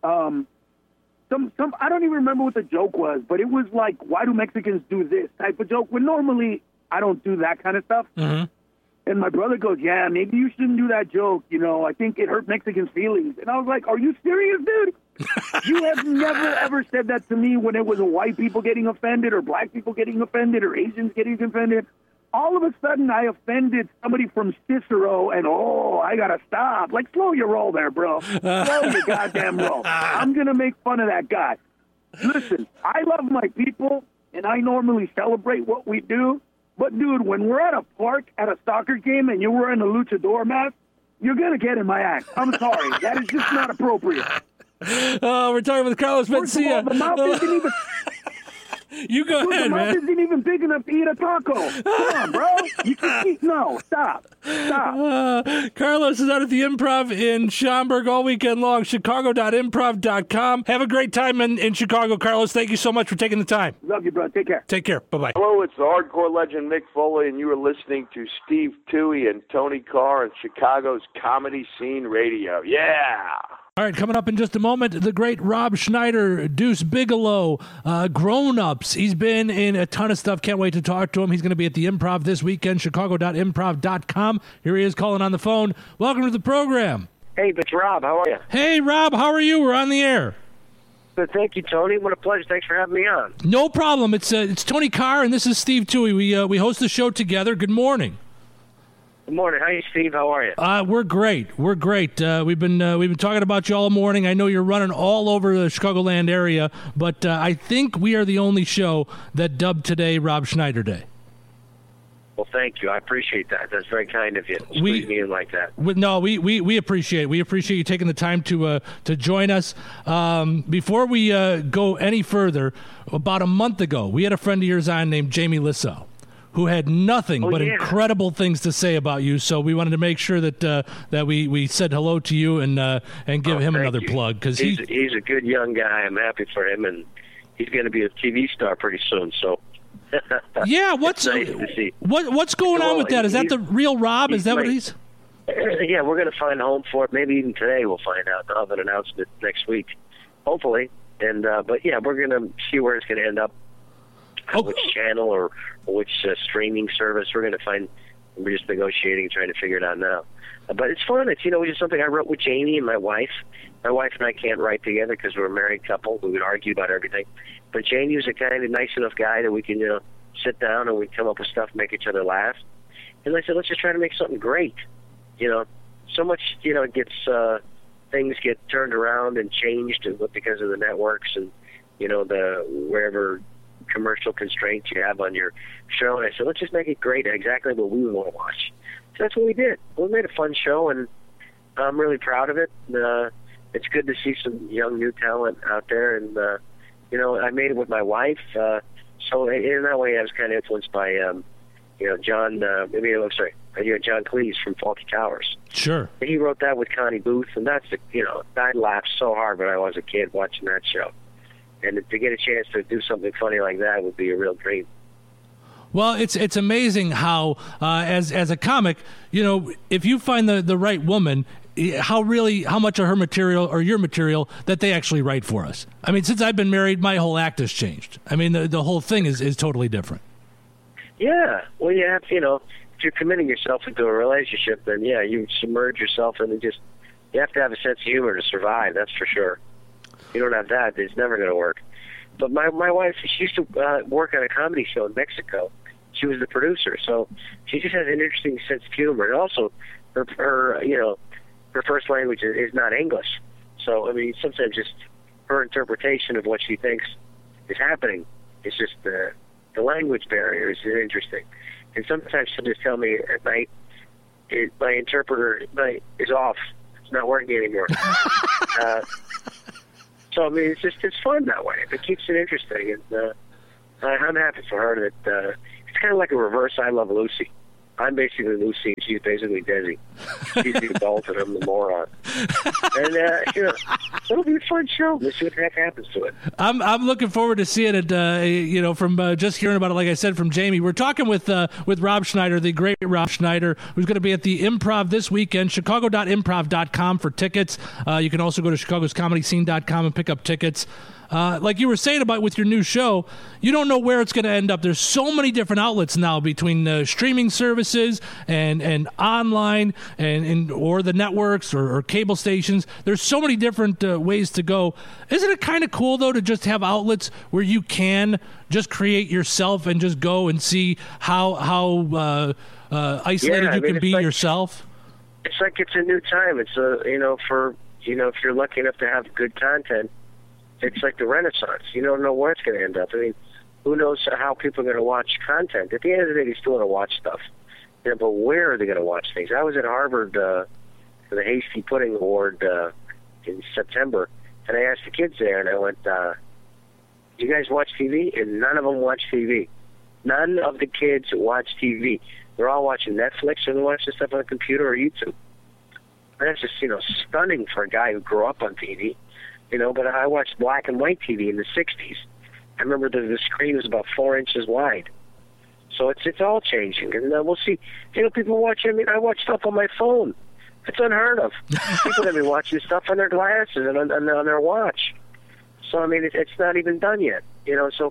I don't even remember what the joke was, but it was like, why do Mexicans do this type of joke? When normally I don't do that kind of stuff. Mm-hmm. And my brother goes, yeah, maybe you shouldn't do that joke. You know, I think it hurt Mexicans' feelings. And I was like, are you serious, dude? You have never, ever said that to me when it was white people getting offended or black people getting offended or Asians getting offended. All of a sudden, I offended somebody from Cicero, and, I got to stop. Like, slow your roll there, bro. Slow your goddamn roll. I'm going to make fun of that guy. Listen, I love my people, and I normally celebrate what we do. But, dude, when we're at a park at a soccer game and you're wearing a luchador mask, you're going to get in my act. I'm sorry. That is just not appropriate. We're talking with Carlos Mencia. The mouth isn't even... You go ahead, the mouth man. isn't even big enough to eat a taco. Come on, bro. You can eat... No, stop. Carlos is out at the Improv in Schaumburg all weekend long. Chicago.improv.com. Have a great time in Chicago, Carlos. Thank you so much for taking the time. Love you, bro. Take care. Take care. Bye-bye. Hello, it's the hardcore legend Mick Foley, and you are listening to Steve Toohey and Tony Carr on Chicago's Comedy Scene Radio. Yeah! All right, coming up in just a moment, the great Rob Schneider, Deuce Bigelow, Grown Ups. He's been in a ton of stuff. Can't wait to talk to him. He's going to be at the Improv this weekend, chicago.improv.com. Here he is calling on the phone. Welcome to the program. Hey, it's Rob. How are you? Hey, Rob. How are you? We're on the air. Good. Thank you, Tony. What a pleasure. Thanks for having me on. No problem. It's Tony Carr, and this is Steve Toohey. We host the show together. Good morning. Good morning. Hi, Steve. How are you? We're great. We're great. We've been talking about you all morning. I know you're running all over the Chicagoland area, but I think we are the only show that dubbed today Rob Schneider Day. Well, thank you. I appreciate that. That's very kind of you. Squeeze me in like that. We appreciate it. We appreciate you taking the time to join us. Before we go any further, about a month ago, we had a friend of yours on named Jamie Lissow, who had nothing but incredible things to say about you. So we wanted to make sure that we said hello to you and give him another plug, because he's a good young guy. I'm happy for him, and he's going to be a TV star pretty soon. So yeah, what's nice to see. What's going on with that? Is that the real Rob? Is that what he's? Yeah, we're going to find a home for it. Maybe even today we'll find out. I'll have an announcement next week, hopefully. And but yeah, we're going to see where it's going to end up. Which channel or which streaming service we're going to find. We're just negotiating, trying to figure it out now. But it's fun. It's just something I wrote with Jamie and my wife. My wife and I can't write together because we're a married couple. We would argue about everything. But Jamie was a kind of nice enough guy that we can sit down and we come up with stuff, make each other laugh. And I said, let's just try to make something great. So much gets things get turned around and changed because of the networks and the wherever commercial constraints you have on your show. And I said, let's just make it great, exactly what we would want to watch. So that's what we did. We made a fun show, and I'm really proud of it. It's good to see some young new talent out there, and I made it with my wife. So in that way, I was kind of influenced by John Cleese from Fawlty Towers. Sure. He wrote that with Connie Booth, and that's I laughed so hard when I was a kid watching that show. And to get a chance to do something funny like that would be a real dream. Well, it's amazing how, as a comic, if you find the right woman, how much of her material or your material that they actually write for us. I mean, since I've been married, my whole act has changed. I mean, the whole thing is totally different. Yeah. Well, you have, if you're committing yourself into a relationship, then yeah, you submerge yourself and you have to have a sense of humor to survive. That's for sure. You don't have that, it's never going to work. But my wife, she used to work on a comedy show in Mexico. She was the producer, so she just has an interesting sense of humor. And also, her first language is not English. So, I mean, sometimes just her interpretation of what she thinks is happening is just the language barrier is interesting. And sometimes she'll just tell me at night, my interpreter is off. It's not working anymore. So I mean, it's fun that way. It keeps it interesting, and I'm happy for her that it's kind of like a reverse I Love Lucy. I'm basically Lucy, and she's basically Desi. She's the adult, and I'm the moron. And it'll be a fun show. Let's see what the heck happens to it. I'm looking forward to seeing it. From just hearing about it, like I said, from Jamie. We're talking with Rob Schneider, the great Rob Schneider, who's going to be at the Improv this weekend. Chicago.improv.com for tickets. You can also go to chicagoscomedyscene.com and pick up tickets. Like you were saying about with your new show, you don't know where it's going to end up. There's so many different outlets now between streaming services and online and or the networks or cable stations. There's so many different ways to go. Isn't it kind of cool, though, to just have outlets where you can just create yourself and just go and see how isolated you can be yourself? It's like it's a new time. It's if you're lucky enough to have good content, it's like the Renaissance. You don't know where it's going to end up. I mean, who knows how people are going to watch content? At the end of the day, they still want to watch stuff. But where are they going to watch things? I was at Harvard for the Hasty Pudding Award in September, and I asked the kids there, and I went, do you guys watch TV? And none of them watch TV. None of the kids watch TV. They're all watching Netflix, or they're watching stuff on the computer or YouTube. And that's just, stunning for a guy who grew up on TV. But I watched black and white TV in the 60s. I remember the screen was about 4 inches wide. So it's all changing. And we'll see. People watch, I watch stuff on my phone. It's unheard of. People have been watching stuff on their glasses and on their watch. So, I mean, it's not even done yet. So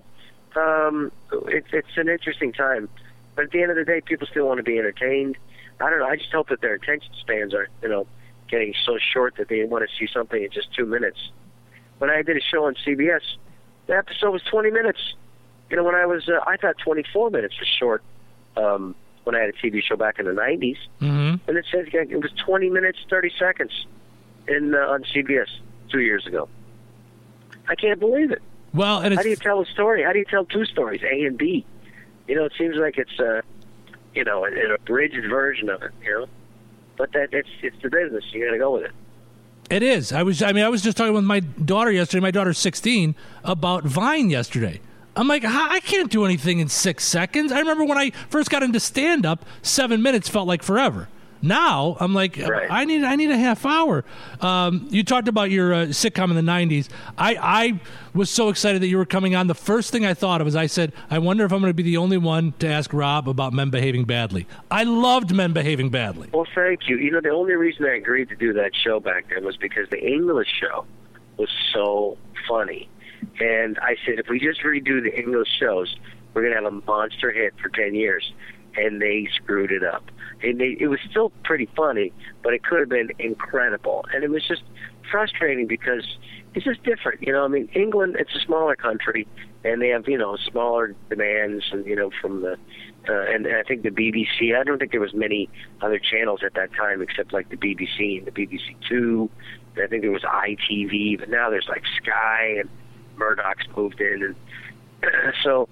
it's an interesting time. But at the end of the day, people still want to be entertained. I don't know. I just hope that their attention spans are, getting so short that they want to see something in just 2 minutes. When I did a show on CBS, the episode was 20 minutes. When I was, I thought 24 minutes was short when I had a TV show back in the 90s. Mm-hmm. And it said it was 20 minutes, 30 seconds on CBS 2 years ago. I can't believe it. Well, and how do you tell a story? How do you tell two stories, A and B? It seems like it's, an abridged version of it, But it's the business. You got to go with it. It is. I was just talking with my daughter yesterday. My daughter's 16 about Vine yesterday. I'm like, I can't do anything in 6 seconds. I remember when I first got into stand-up, 7 minutes felt like forever. Now I'm like, right. I need a half hour. You talked about your sitcom in the 90s. I was so excited that you were coming on. The first thing I thought of is I said, I wonder if I'm going to be the only one to ask Rob about Men Behaving Badly. I loved Men Behaving Badly. Well, thank you. The only reason I agreed to do that show back then was because the English show was so funny. And I said, if we just redo the English shows, we're going to have a monster hit for 10 years. And they screwed it up. And it was still pretty funny, but it could have been incredible. And it was just frustrating because it's just different. England, it's a smaller country, and they have, smaller demands, and, from the, and I think the BBC, I don't think there was many other channels at that time except like the BBC and the BBC Two. And I think there was ITV, but now there's like Sky, and Murdoch's moved in. And so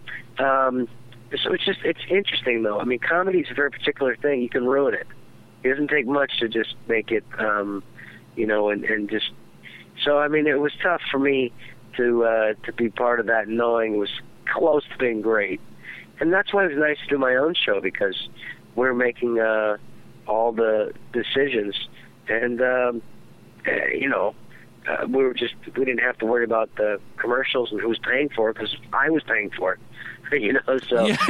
it's interesting, though. Comedy is a very particular thing. You can ruin it. It doesn't take much to just make it, and just. So, it was tough for me to be part of that, knowing it was close to being great. And that's why it was nice to do my own show, because we're making all the decisions. And, we didn't have to worry about the commercials and who was paying for it, because I was paying for it. So yeah.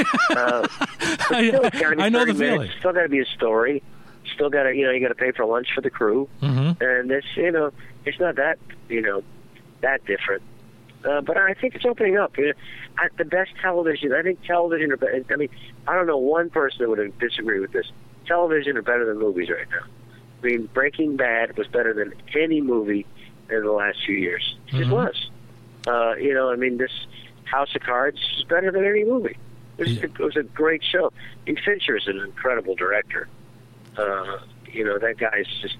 I know the feeling. Still got to be a story. Still got to, you got to pay for lunch for the crew, and it's, it's not that, that different. But I think it's opening up. The best television. I think television. I don't know one person that would disagree with this. Television are better than movies right now. Breaking Bad was better than any movie in the last few years. It was. This House of Cards is better than any movie. It was a great show. Fincher is an incredible director. That guy's just,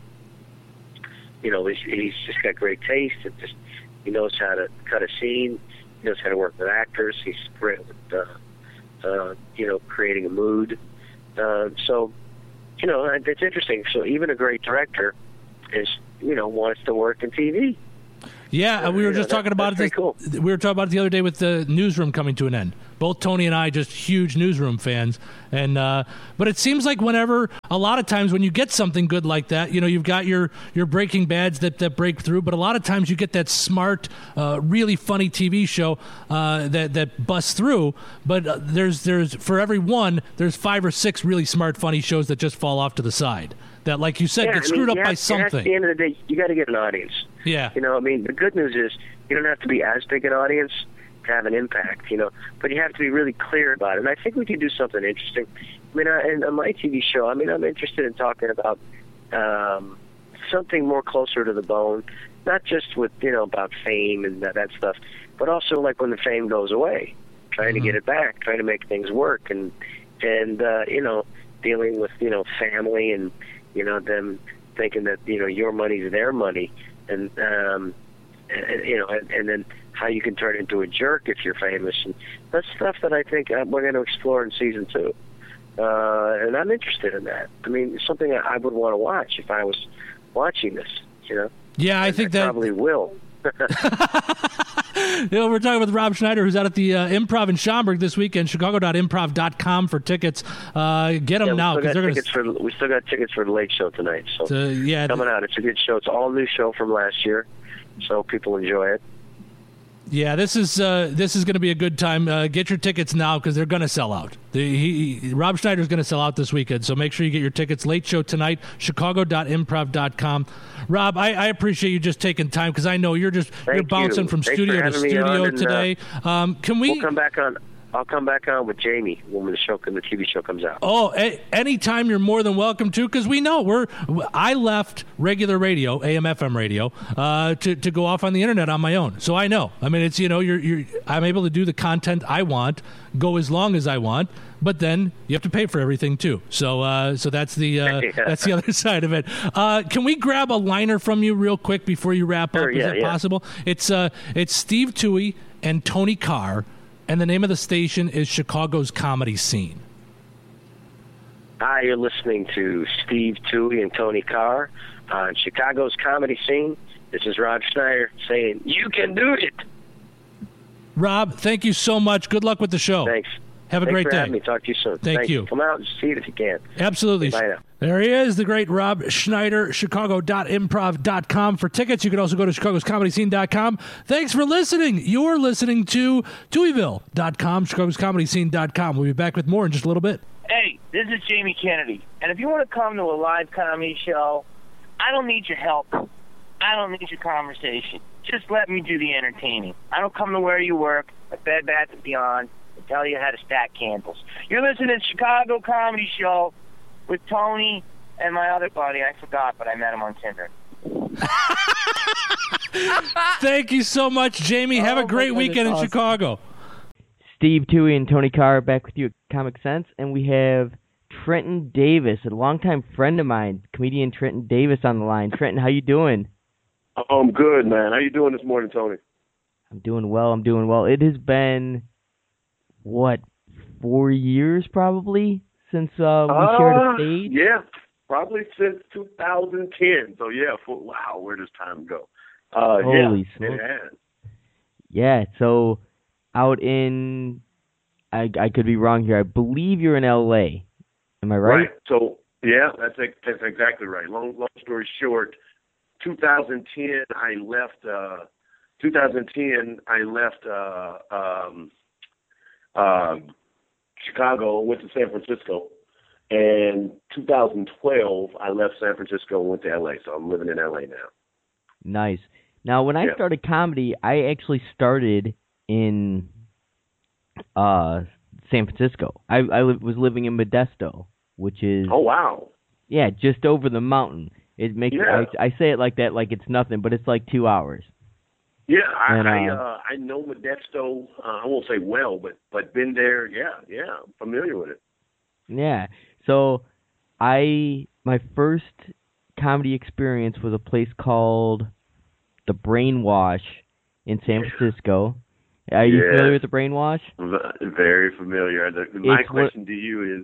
he's just got great taste. And just he knows how to cut a scene. He knows how to work with actors. He's great with, creating a mood. So, it's interesting. So even a great director wants to work in TV. Yeah, we were just talking about it. Cool. We were talking about it the other day with the newsroom coming to an end. Both Tony and I just huge newsroom fans, and but it seems like whenever, a lot of times when you get something good like that, you've got your Breaking Bads that break through, but a lot of times you get that smart, really funny TV show that busts through. But there's for every one, there's 5 or 6 really smart, funny shows that just fall off to the side. That, like you said, get screwed up by something. At the end of the day, you got to get an audience. Yeah. The good news is you don't have to be as big an audience to have an impact, but you have to be really clear about it. And I think we can do something interesting. And on my TV show, I'm interested in talking about something more closer to the bone, not just with, about fame and that stuff, but also like when the fame goes away, trying to get it back, trying to make things work, and dealing with, family and, them thinking that, your money's their money, and then how you can turn into a jerk if you're famous. And that's stuff that I think we're going to explore in season 2. And I'm interested in that. It's something I would want to watch if I was watching this, Yeah, I think that probably will. We're talking with Rob Schneider, who's out at the Improv in Schaumburg this weekend. Chicago.improv.com for tickets. Get them now, because they're going to. We still got tickets for the late show tonight. So coming out. It's a good show. It's an all new show from last year, so people enjoy it. Yeah, this is going to be a good time. Get your tickets now, because they're going to sell out. Rob Schneider's going to sell out this weekend, so make sure you get your tickets. Late show tonight, chicago.improv.com. Rob, I appreciate you just taking time, because I know you're bouncing from studio to studio today. Can we? We'll come back on. I'll come back on with Jamie when the TV show comes out. Oh, anytime you're more than welcome to, because we know I left regular radio, AM/FM radio, to go off on the internet on my own. So I know. It's I'm able to do the content I want, go as long as I want, but then you have to pay for everything too. So that's the that's the other side of it. Can we grab a liner from you real quick before you wrap up? Is that possible? It's Steve Toohey and Tony Carr. And the name of the station is Chicago's Comedy Scene. Hi, you're listening to Steve Toohey and Tony Carr on Chicago's Comedy Scene. This is Rob Schneider saying, you can do it. Rob, thank you so much. Good luck with the show. Thanks. Have a great day. Having me. Talk to you soon. Thank you. Come out and see it if you can. Absolutely. Bye now. There he is, the great Rob Schneider, chicago.improv.com. For tickets, you can also go to chicagoscomedyscene.com. Thanks for listening. You're listening to Deweyville.com, chicagoscomedyscene.com. We'll be back with more in just a little bit. Hey, this is Jamie Kennedy. And if you want to come to a live comedy show, I don't need your help. I don't need your conversation. Just let me do the entertaining. I don't come to where you work, at Bed Bath & Beyond, and tell you how to stack candles. You're listening to Chicago Comedy Show with Tony and my other buddy. I forgot, but I met him on Tinder. Thank you so much, Jamie. Have a great weekend in Chicago. Steve Toohey and Tony Carr back with you at Comic Sense, and we have Trenton Davis, a longtime friend of mine, comedian Trenton Davis on the line. Trenton, how you doing? I'm good, man. How you doing this morning, Tony? I'm doing well. It has been, 4 years probably since we shared a stage? Yeah, probably since 2010. So, wow, where does time go? Holy smokes. It has. Yeah, so out in, I could be wrong here, I believe you're in L.A. Am I right? Right. So, yeah, that's exactly right. Long story short, 2010, I left Chicago, went to San Francisco, and 2012 I left San Francisco and went to LA, so I'm living in LA now. Nice. Now, when I started comedy, I actually started in San Francisco. I was living in Modesto, which is just over the mountain. It makes I say it like that, like it's nothing, but it's like 2 hours. Yeah, I know Modesto. I won't say well, but been there. Yeah, I'm familiar with it. Yeah. So, my first comedy experience was a place called The Brainwash in San Francisco. Are you familiar with The Brainwash? Very familiar. My question to you is,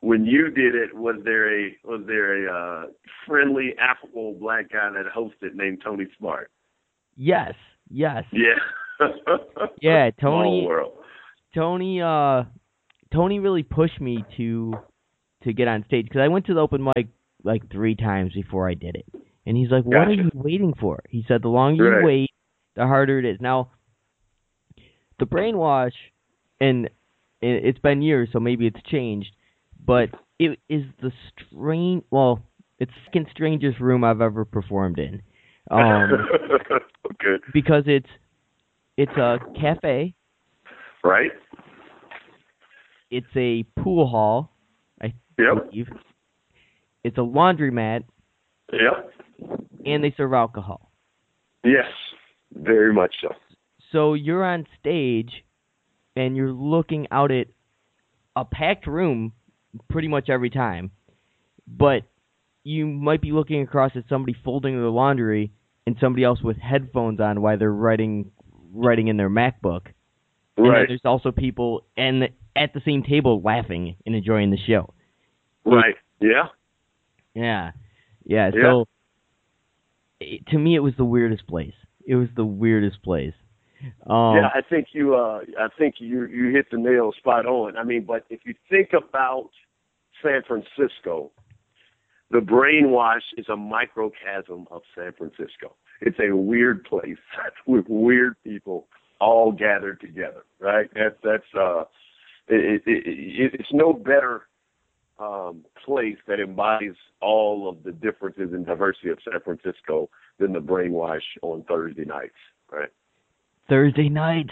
when you did it, was there a friendly, affable black guy that hosted named Tony Smart? Yes. Yeah. Yeah, Small world. Tony really pushed me to get on stage because I went to the open mic like 3 times before I did it. And he's like, "What are you waiting for?" He said, "The longer you wait, the harder it is." Now, the brainwash, and it's been years, so maybe it's changed, but it is the it's the second strangest room I've ever performed in. Okay. Because it's a cafe. Right. It's a pool hall, I believe. It's a laundromat. Yep. And they serve alcohol. Yes, very much so. So you're on stage, and you're looking out at a packed room pretty much every time, but you might be looking across at somebody folding their laundry and somebody else with headphones on while they're writing in their MacBook. And then there's also people at the same table laughing and enjoying the show. Right. Yeah. Yeah. So to me, it was the weirdest place. Yeah, I think you hit the nail spot on. I mean, but if you think about San Francisco, the brainwash is a microcosm of San Francisco. It's a weird place with weird people all gathered together, right? It's no better place that embodies all of the differences and diversity of San Francisco than the brainwash on Thursday nights, right? Thursday nights.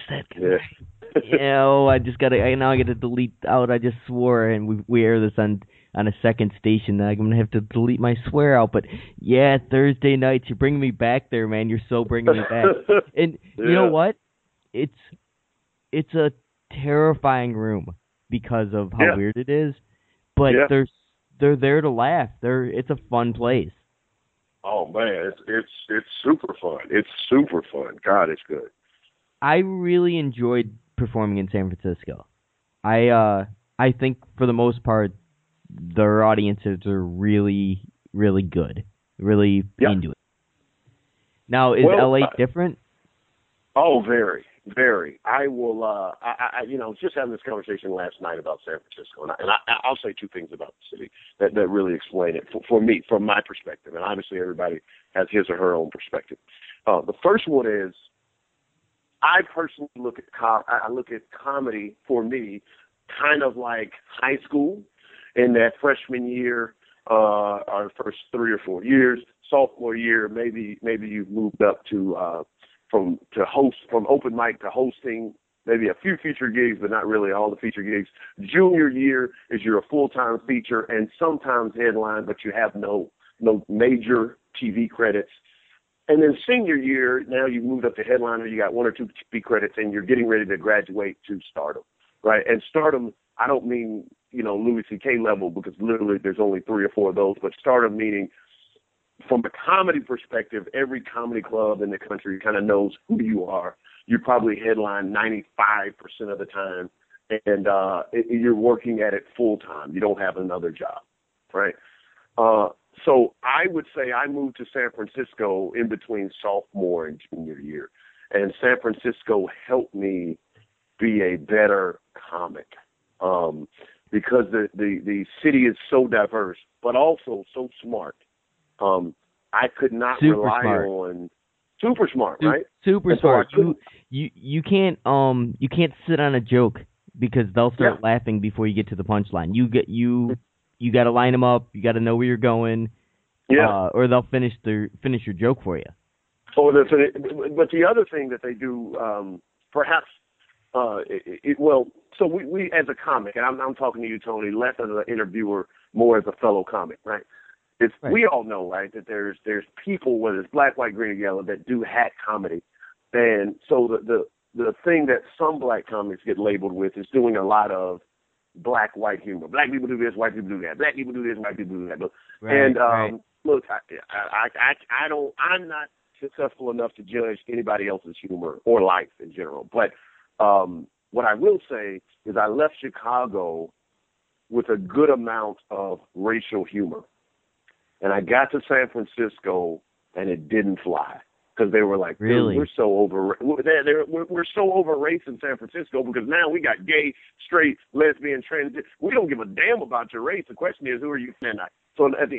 I just now I got to delete out. I just swore, and we air this on a second station. I'm gonna have to delete my swear out. But yeah, Thursday nights. You're bringing me back there, man. You're so bringing me back. And you know what? It's a terrifying room because of how weird it is. But they're there to laugh. It's a fun place. Oh man, it's super fun. It's super fun. God, it's good. I really enjoyed performing in San Francisco. I think for the most part, their audiences are really, really good, really into it. Now, is LA different? Oh, very, very. I will. I was just having this conversation last night about San Francisco, and I'll say 2 things about the city that really explain it for me, from my perspective, and obviously everybody has his or her own perspective. The first one is, I personally look at comedy for me kind of like high school, in that freshman year, our first 3 or 4 years, sophomore year, maybe you've moved up to from open mic to hosting, maybe a few feature gigs, but not really all the feature gigs. Junior year is you're a full-time feature and sometimes headline, but you have no major TV credits. And then senior year, now you've moved up to headliner, you got 1 or 2 TV credits, and you're getting ready to graduate to stardom, right? And stardom, I don't mean, Louis C.K. level, because literally there's only 3 or 4 of those, but stardom meaning, from a comedy perspective, every comedy club in the country kind of knows who you are. You probably headline 95% of the time, and you're working at it full time. You don't have another job, right? So I would say I moved to San Francisco in between sophomore and junior year, and San Francisco helped me be a better comic because the city is so diverse, but also so smart. I could not rely on super smart, right? Super smart. You can't sit on a joke because they'll start laughing before you get to the punchline. You got to line them up. You got to know where you're going, or they'll finish your joke for you. But the other thing that they do, perhaps, so we as a comic, and I'm talking to you, Tony, less as an interviewer, more as a fellow comic, right? We all know, right, that there's people, whether it's black, white, green, or yellow, that do hack comedy, and so the thing that some black comics get labeled with is doing a lot of black white humor. Black people do this, white people do that. Black people do this, white people do that. Look, I'm not successful enough to judge anybody else's humor or life in general. But what I will say is I left Chicago with a good amount of racial humor. And I got to San Francisco, and it didn't fly. Because they were like, really? We're so over race in San Francisco because now we got gay, straight, lesbian, trans. We don't give a damn about your race. The question is, who are you? And so at the